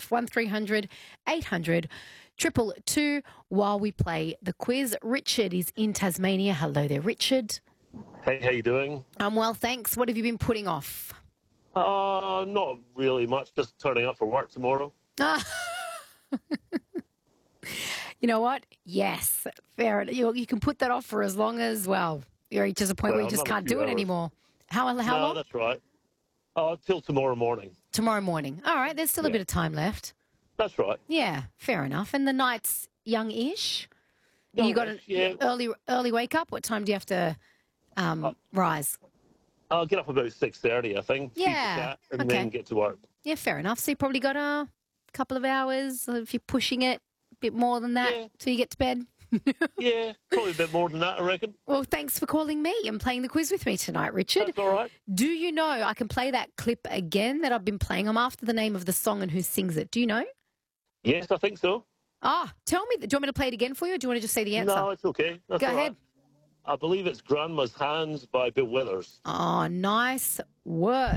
life. 1300 800 222 while we play the quiz. Richard is in Tasmania. Hello there, Richard. Hey, how you doing? I'm well, thanks. What have you been putting off? Not really much. Just turning up for work tomorrow. You know what? Yes, fair enough. You can put that off for as long as, well, you reaches a point where you just can't do it anymore. How No, long? that's right. Till tomorrow morning. Tomorrow morning. All right, there's still a bit of time left. That's right. Yeah, fair enough. And the night's young-ish? You got an early wake up? What time do you have to rise? I'll get up about 6:30, I think. Yeah, and then get to work. Yeah, fair enough. So you probably got a couple of hours if you're pushing it, a bit more than that till you get to bed. Yeah, probably a bit more than that, I reckon. Well, thanks for calling me and playing the quiz with me tonight, Richard. That's all right. Do you know I can play that clip again that I've been playing? I'm after the name of the song and who sings it. Do you know? Yes, I think so. Tell me. Do you want me to play it again for you or do you want to just say the answer? No, it's okay. That's Go all ahead. right. I believe it's Grandma's Hands by Bill Withers. Oh, nice work.